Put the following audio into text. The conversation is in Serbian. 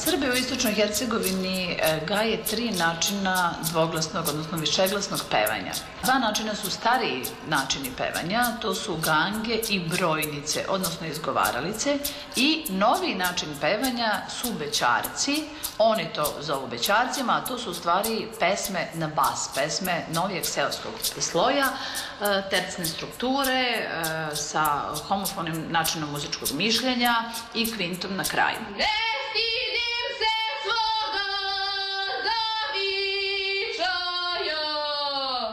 Srbi u Istočnoj Hercegovini gaje 3 načina dvoglasnog, odnosno višeglasnog pevanja. 2 načina su stariji načini pevanja, to su gange i brojnice, odnosno izgovaralice, i novi način pevanja su bećarci, oni to zovu bećarcima, a to su u stvari pesme na bas, pesme novijeg seoskog sloja, tercne strukture, sa homofonim načinom muzičkog mišljenja i kvintom na kraju.